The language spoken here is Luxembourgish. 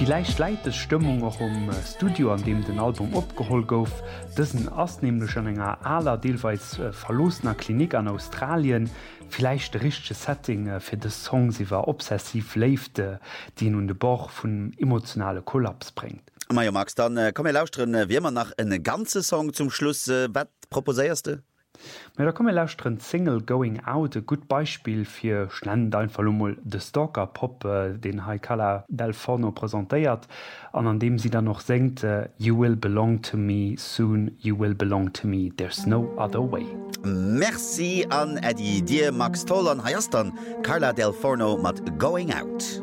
Vielleicht leiit es Stimmung auch Studio, an dem den Album opgeholt gouf. Dëssen ass nämlich an enger aller deelweis verlosener Klinik an Australien. Vielleicht de richsche Setting fir de Song siwer obsessiv leifte, die nun de Bauch vun emotionale Kollaps bringt. Maja Max, dann komm lausren, wie man nach en ganze Song zum Schluss wat proposéierste? Da komme lausren Single Going Out, e gut Beispiel fir Schlend einfallmoll de Stalker Pop, den Haikala Del Forno präsentéiert, an dem sie dann noch singt You will belong to me, soon you will belong to me, there's no other way. Merci an Eddie Dir Max Toll an Hayastan, Carla Del Forno mat Going Out.